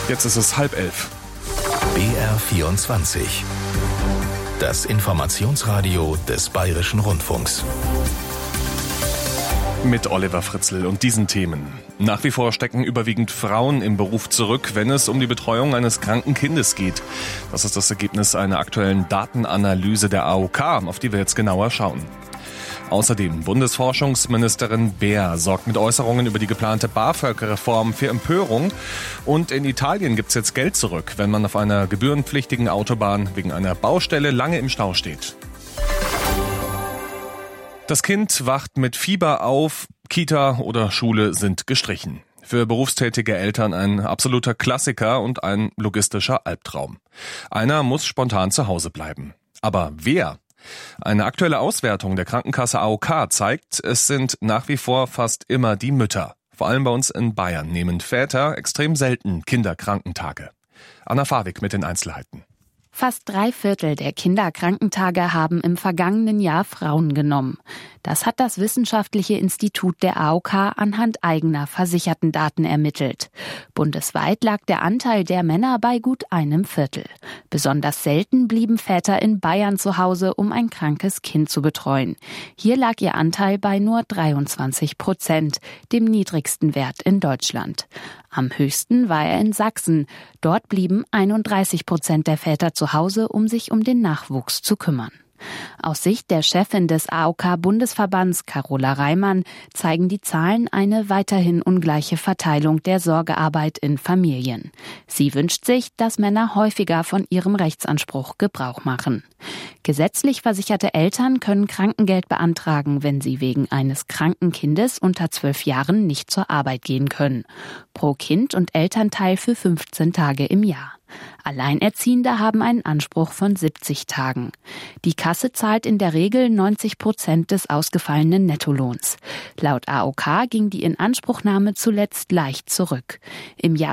Jetzt ist es 10:30. BR24. Das Informationsradio des Bayerischen Rundfunks. Mit Oliver Fritzl und diesen Themen. Nach wie vor stecken überwiegend Frauen im Beruf zurück, wenn es um die Betreuung eines kranken Kindes geht. Das ist das Ergebnis einer aktuellen Datenanalyse der AOK, auf die wir jetzt genauer schauen. Außerdem Bundesforschungsministerin Beer sorgt mit Äußerungen über die geplante BAföG-Reform für Empörung. Und in Italien gibt's jetzt Geld zurück, wenn man auf einer gebührenpflichtigen Autobahn wegen einer Baustelle lange im Stau steht. Das Kind wacht mit Fieber auf, Kita oder Schule sind gestrichen. Für berufstätige Eltern ein absoluter Klassiker und ein logistischer Albtraum. Einer muss spontan zu Hause bleiben. Aber wer? Eine aktuelle Auswertung der Krankenkasse AOK zeigt, es sind nach wie vor fast immer die Mütter. Vor allem bei uns in Bayern nehmen Väter extrem selten Kinderkrankentage. Anna Fawig mit den Einzelheiten. Fast 3/4 der Kinderkrankentage haben im vergangenen Jahr Frauen genommen. Das hat das Wissenschaftliche Institut der AOK anhand eigener Versichertendaten ermittelt. Bundesweit lag der Anteil der Männer bei gut 1/4. Besonders selten blieben Väter in Bayern zu Hause, um ein krankes Kind zu betreuen. Hier lag ihr Anteil bei nur 23%, dem niedrigsten Wert in Deutschland. Am höchsten war er in Sachsen. Dort blieben 31% der Väter zu Hause, um sich um den Nachwuchs zu kümmern. Aus Sicht der Chefin des AOK-Bundesverbands, Carola Reimann, zeigen die Zahlen eine weiterhin ungleiche Verteilung der Sorgearbeit in Familien. Sie wünscht sich, dass Männer häufiger von ihrem Rechtsanspruch Gebrauch machen. Gesetzlich versicherte Eltern können Krankengeld beantragen, wenn sie wegen eines kranken Kindes unter 12 Jahren nicht zur Arbeit gehen können. Pro Kind und Elternteil für 15 Tage im Jahr. Alleinerziehende haben einen Anspruch von 70 Tagen. Die Kasse zahlt in der Regel 90% des ausgefallenen Nettolohns. Laut AOK ging die Inanspruchnahme zuletzt leicht zurück. Im Jahr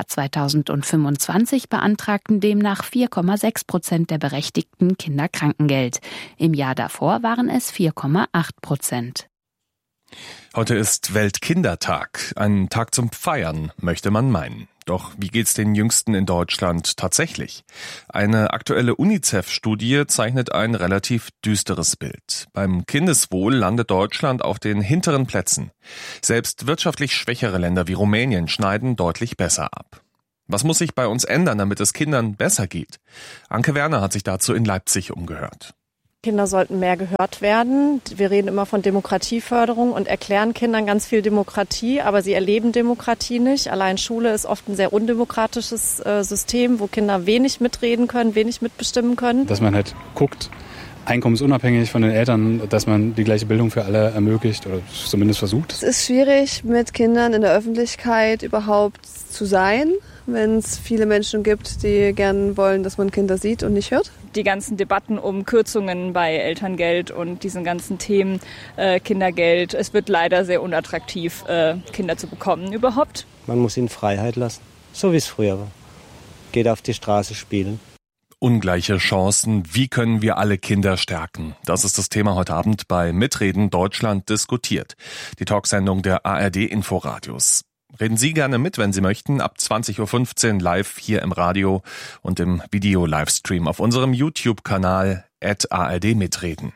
2025 beantragten demnach 4,6% der Berechtigten Kinderkrankengeld. Im Jahr davor waren es 4,8%. Heute ist Weltkindertag, ein Tag zum Feiern, möchte man meinen. Doch wie geht's den Jüngsten in Deutschland tatsächlich? Eine aktuelle UNICEF-Studie zeichnet ein relativ düsteres Bild. Beim Kindeswohl landet Deutschland auf den hinteren Plätzen. Selbst wirtschaftlich schwächere Länder wie Rumänien schneiden deutlich besser ab. Was muss sich bei uns ändern, damit es Kindern besser geht? Anke Werner hat sich dazu in Leipzig umgehört. Kinder sollten mehr gehört werden. Wir reden immer von Demokratieförderung und erklären Kindern ganz viel Demokratie, aber sie erleben Demokratie nicht. Allein Schule ist oft ein sehr undemokratisches System, wo Kinder wenig mitreden können, wenig mitbestimmen können. Dass man halt guckt, einkommensunabhängig von den Eltern, dass man die gleiche Bildung für alle ermöglicht oder zumindest versucht. Es ist schwierig, mit Kindern in der Öffentlichkeit überhaupt zu sein, wenn es viele Menschen gibt, die gern wollen, dass man Kinder sieht und nicht hört. Die ganzen Debatten um Kürzungen bei Elterngeld und diesen ganzen Themen Kindergeld, es wird leider sehr unattraktiv, Kinder zu bekommen überhaupt. Man muss ihnen Freiheit lassen, so wie es früher war. Geht auf die Straße spielen. Ungleiche Chancen, wie können wir alle Kinder stärken? Das ist das Thema heute Abend bei Mitreden Deutschland diskutiert. Die Talksendung der ARD Inforadios. Reden Sie gerne mit, wenn Sie möchten, ab 20.15 Uhr live hier im Radio und im Video-Livestream auf unserem YouTube-Kanal @ARD Mitreden.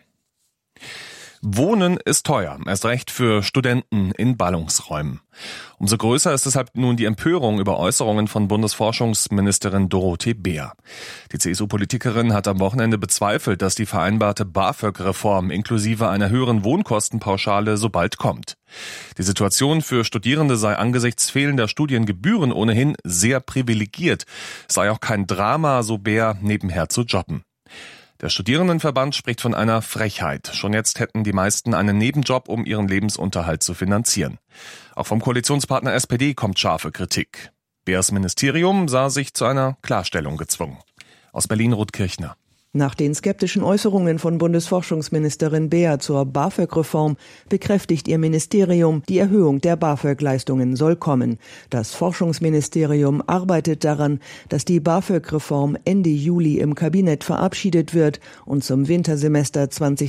Wohnen ist teuer, erst recht für Studenten in Ballungsräumen. Umso größer ist deshalb nun die Empörung über Äußerungen von Bundesforschungsministerin Dorothee Beer. Die CSU-Politikerin hat am Wochenende bezweifelt, dass die vereinbarte BAföG-Reform inklusive einer höheren Wohnkostenpauschale so bald kommt. Die Situation für Studierende sei angesichts fehlender Studiengebühren ohnehin sehr privilegiert. Es sei auch kein Drama, so Beer, nebenher zu jobben. Der Studierendenverband spricht von einer Frechheit. Schon jetzt hätten die meisten einen Nebenjob, um ihren Lebensunterhalt zu finanzieren. Auch vom Koalitionspartner SPD kommt scharfe Kritik. Beers Ministerium sah sich zu einer Klarstellung gezwungen. Aus Berlin Ruth Kirchner. Nach den skeptischen Äußerungen von Bundesforschungsministerin Beer zur BAföG-Reform bekräftigt ihr Ministerium, die Erhöhung der BAföG-Leistungen soll kommen. Das Forschungsministerium arbeitet daran, dass die BAföG-Reform Ende Juli im Kabinett verabschiedet wird und zum Wintersemester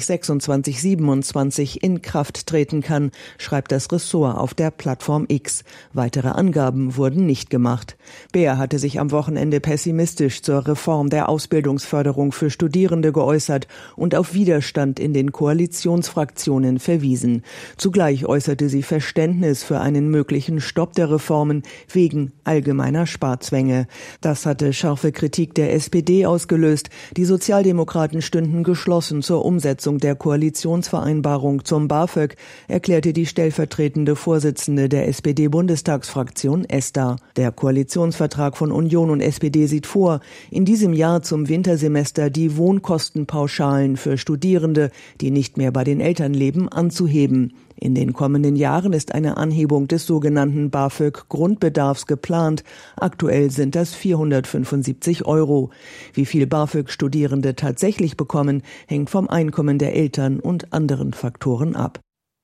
2026/27 in Kraft treten kann, schreibt das Ressort auf der Plattform X. Weitere Angaben wurden nicht gemacht. Beer hatte sich am Wochenende pessimistisch zur Reform der Ausbildungsförderung für Studierende geäußert und auf Widerstand in den Koalitionsfraktionen verwiesen. Zugleich äußerte sie Verständnis für einen möglichen Stopp der Reformen wegen allgemeiner Sparzwänge. Das hatte scharfe Kritik der SPD ausgelöst. Die Sozialdemokraten stünden geschlossen zur Umsetzung der Koalitionsvereinbarung zum BAföG, erklärte die stellvertretende Vorsitzende der SPD-Bundestagsfraktion Esther. Der Koalitionsvertrag von Union und SPD sieht vor, in diesem Jahr zum Wintersemester die Wohnkostenpauschalen für Studierende, die nicht mehr bei den Eltern leben, anzuheben. In den kommenden Jahren ist eine Anhebung des sogenannten BAföG-Grundbedarfs geplant. Aktuell sind das 475 €. Wie viel BAföG-Studierende tatsächlich bekommen, hängt vom Einkommen der Eltern und anderen Faktoren ab.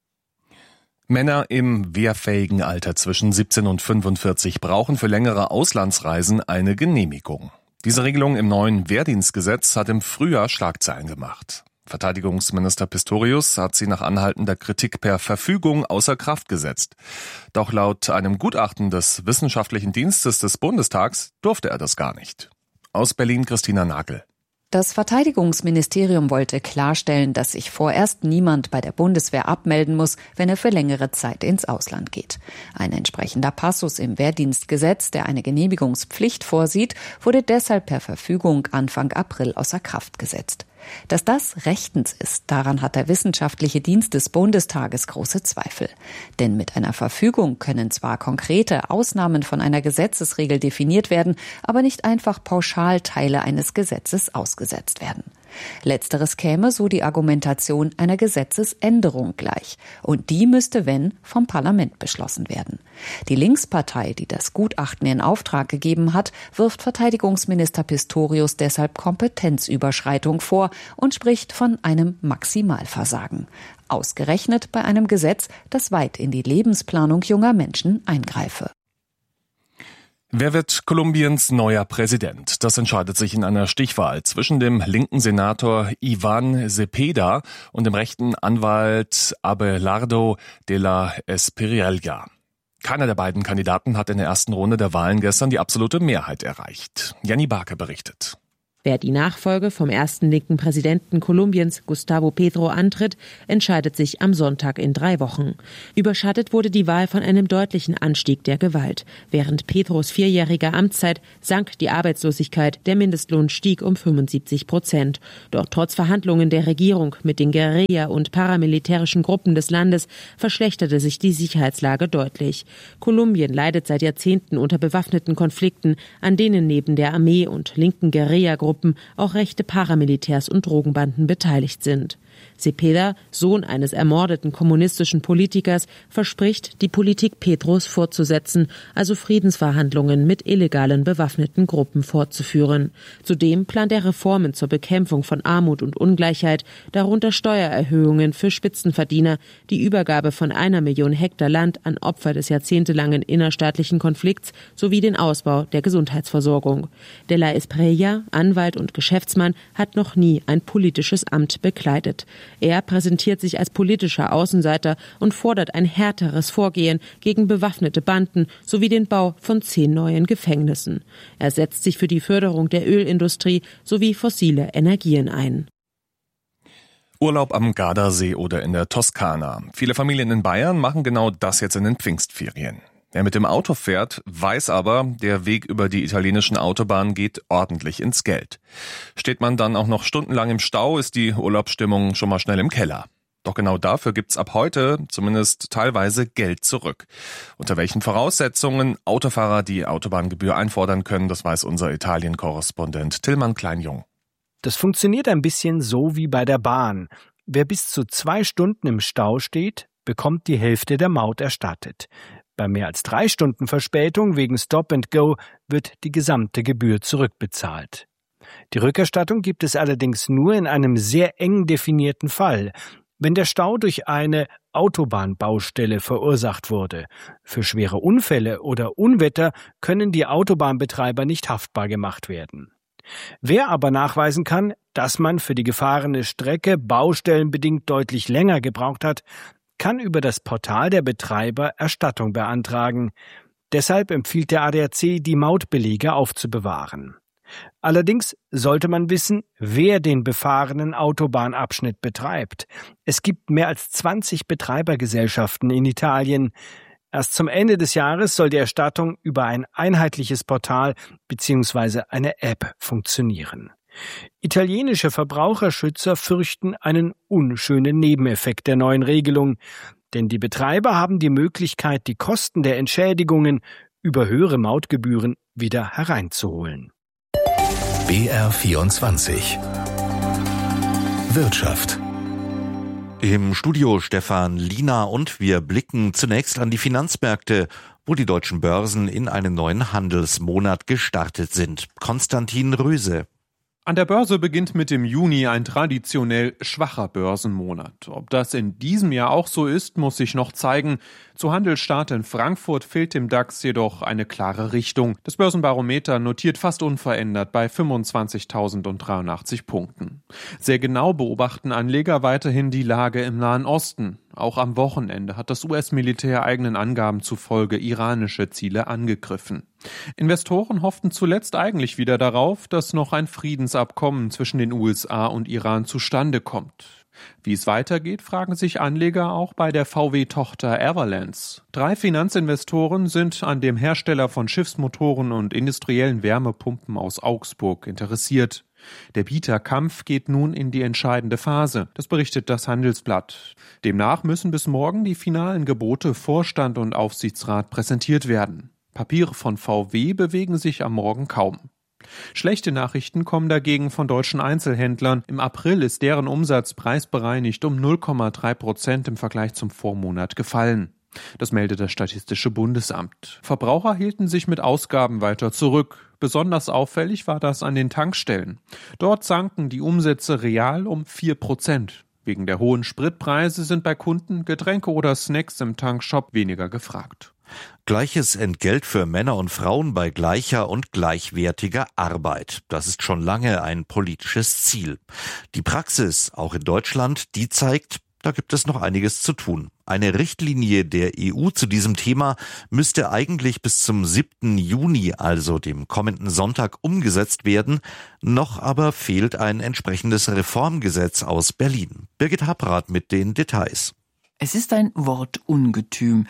Männer im wehrfähigen Alter zwischen 17 und 45 brauchen für längere Auslandsreisen eine Genehmigung. Diese Regelung im neuen Wehrdienstgesetz hat im Frühjahr Schlagzeilen gemacht. Verteidigungsminister Pistorius hat sie nach anhaltender Kritik per Verfügung außer Kraft gesetzt. Doch laut einem Gutachten des Wissenschaftlichen Dienstes des Bundestags durfte er das gar nicht. Aus Berlin Christina Nagel. Das Verteidigungsministerium wollte klarstellen, dass sich vorerst niemand bei der Bundeswehr abmelden muss, wenn er für längere Zeit ins Ausland geht. Ein entsprechender Passus im Wehrdienstgesetz, der eine Genehmigungspflicht vorsieht, wurde deshalb per Verfügung Anfang April außer Kraft gesetzt. Dass das rechtens ist, daran hat der Wissenschaftliche Dienst des Bundestages große Zweifel. Denn mit einer Verfügung können zwar konkrete Ausnahmen von einer Gesetzesregel definiert werden, aber nicht einfach pauschal Teile eines Gesetzes ausgesetzt werden. Letzteres käme, so die Argumentation, einer Gesetzesänderung gleich. Und die müsste, wenn, vom Parlament beschlossen werden. Die Linkspartei, die das Gutachten in Auftrag gegeben hat, wirft Verteidigungsminister Pistorius deshalb Kompetenzüberschreitung vor und spricht von einem Maximalversagen. Ausgerechnet bei einem Gesetz, das weit in die Lebensplanung junger Menschen eingreife. Wer wird Kolumbiens neuer Präsident? Das entscheidet sich in einer Stichwahl zwischen dem linken Senator Iván Cepeda und dem rechten Anwalt Abelardo de la Espriella. Keiner der beiden Kandidaten hat in der ersten Runde der Wahlen gestern die absolute Mehrheit erreicht. Janni Barke berichtet. Wer die Nachfolge vom ersten linken Präsidenten Kolumbiens, Gustavo Petro, antritt, entscheidet sich am Sonntag in 3 Wochen. Überschattet wurde die Wahl von einem deutlichen Anstieg der Gewalt. Während Petros 4-jähriger Amtszeit sank die Arbeitslosigkeit, der Mindestlohn stieg um 75%. Doch trotz Verhandlungen der Regierung mit den Guerilla- und paramilitärischen Gruppen des Landes verschlechterte sich die Sicherheitslage deutlich. Kolumbien leidet seit Jahrzehnten unter bewaffneten Konflikten, an denen neben der Armee und linken Guerilla-Gruppen auch rechte Paramilitärs und Drogenbanden beteiligt sind. Cepeda, Sohn eines ermordeten kommunistischen Politikers, verspricht, die Politik Petros fortzusetzen, also Friedensverhandlungen mit illegalen bewaffneten Gruppen fortzuführen. Zudem plant er Reformen zur Bekämpfung von Armut und Ungleichheit, darunter Steuererhöhungen für Spitzenverdiener, die Übergabe von 1 Million Hektar Land an Opfer des jahrzehntelangen innerstaatlichen Konflikts sowie den Ausbau der Gesundheitsversorgung. De la Espriella, Anwalt und Geschäftsmann, hat noch nie ein politisches Amt bekleidet. Er präsentiert sich als politischer Außenseiter und fordert ein härteres Vorgehen gegen bewaffnete Banden sowie den Bau von 10 neuen Gefängnissen. Er setzt sich für die Förderung der Ölindustrie sowie fossile Energien ein. Urlaub am Gardasee oder in der Toskana. Viele Familien in Bayern machen genau das jetzt in den Pfingstferien. Wer mit dem Auto fährt, weiß aber, der Weg über die italienischen Autobahnen geht ordentlich ins Geld. Steht man dann auch noch stundenlang im Stau, ist die Urlaubsstimmung schon mal schnell im Keller. Doch genau dafür gibt's ab heute zumindest teilweise Geld zurück. Unter welchen Voraussetzungen Autofahrer die Autobahngebühr einfordern können, das weiß unser Italien-Korrespondent Tillmann Kleinjung. Das funktioniert ein bisschen so wie bei der Bahn. Wer bis zu 2 Stunden im Stau steht, bekommt die Hälfte der Maut erstattet. Bei mehr als 3 Stunden Verspätung wegen Stop and Go wird die gesamte Gebühr zurückbezahlt. Die Rückerstattung gibt es allerdings nur in einem sehr eng definierten Fall, wenn der Stau durch eine Autobahnbaustelle verursacht wurde. Für schwere Unfälle oder Unwetter können die Autobahnbetreiber nicht haftbar gemacht werden. Wer aber nachweisen kann, dass man für die gefahrene Strecke baustellenbedingt deutlich länger gebraucht hat, kann über das Portal der Betreiber Erstattung beantragen. Deshalb empfiehlt der ADAC, die Mautbelege aufzubewahren. Allerdings sollte man wissen, wer den befahrenen Autobahnabschnitt betreibt. Es gibt mehr als 20 Betreibergesellschaften in Italien. Erst zum Ende des Jahres soll die Erstattung über ein einheitliches Portal bzw. eine App funktionieren. Italienische Verbraucherschützer fürchten einen unschönen Nebeneffekt der neuen Regelung, denn die Betreiber haben die Möglichkeit, die Kosten der Entschädigungen über höhere Mautgebühren wieder hereinzuholen. BR24 Wirtschaft. Im Studio Stefan Lina und wir blicken zunächst an die Finanzmärkte, wo die deutschen Börsen in einen neuen Handelsmonat gestartet sind. Konstantin Röse. An der Börse beginnt mit dem Juni ein traditionell schwacher Börsenmonat. Ob das in diesem Jahr auch so ist, muss sich noch zeigen. Zu Handelsstart in Frankfurt fehlt dem DAX jedoch eine klare Richtung. Das Börsenbarometer notiert fast unverändert bei 25.083 Punkten. Sehr genau beobachten Anleger weiterhin die Lage im Nahen Osten. Auch am Wochenende hat das US-Militär eigenen Angaben zufolge iranische Ziele angegriffen. Investoren hofften zuletzt eigentlich wieder darauf, dass noch ein Friedensabkommen zwischen den USA und Iran zustande kommt. Wie es weitergeht, fragen sich Anleger auch bei der VW-Tochter Everlands. 3 Finanzinvestoren sind an dem Hersteller von Schiffsmotoren und industriellen Wärmepumpen aus Augsburg interessiert. Der Bieterkampf geht nun in die entscheidende Phase, das berichtet das Handelsblatt. Demnach müssen bis morgen die finalen Gebote Vorstand und Aufsichtsrat präsentiert werden. Papiere von VW bewegen sich am Morgen kaum. Schlechte Nachrichten kommen dagegen von deutschen Einzelhändlern. Im April ist deren Umsatz preisbereinigt um 0,3% im Vergleich zum Vormonat gefallen. Das meldet das Statistische Bundesamt. Verbraucher hielten sich mit Ausgaben weiter zurück. Besonders auffällig war das an den Tankstellen. Dort sanken die Umsätze real um 4%. Wegen der hohen Spritpreise sind bei Kunden Getränke oder Snacks im Tankshop weniger gefragt. Gleiches Entgelt für Männer und Frauen bei gleicher und gleichwertiger Arbeit. Das ist schon lange ein politisches Ziel. Die Praxis, auch in Deutschland, die zeigt, da gibt es noch einiges zu tun. Eine Richtlinie der EU zu diesem Thema müsste eigentlich bis zum 7. Juni, also dem kommenden Sonntag, umgesetzt werden. Noch aber fehlt ein entsprechendes Reformgesetz aus Berlin. Birgit Habrath mit den Details. Es ist ein Wortungetüm.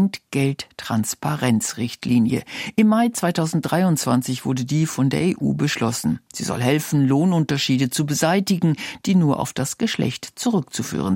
Entgelttransparenzrichtlinie. Im Mai 2023 wurde die von der EU beschlossen. Sie soll helfen, Lohnunterschiede zu beseitigen, die nur auf das Geschlecht zurückzuführen